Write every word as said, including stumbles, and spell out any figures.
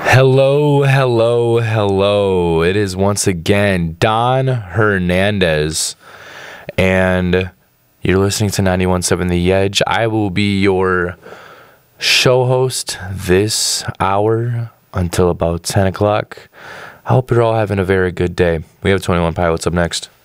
Hello, hello, hello. It is once again Don Hernandez, and you're listening to ninety-one point seven The Edge. I will be your show host this hour until about ten o'clock. I hope you're all having a very good day. We have twenty-one Pilots up next.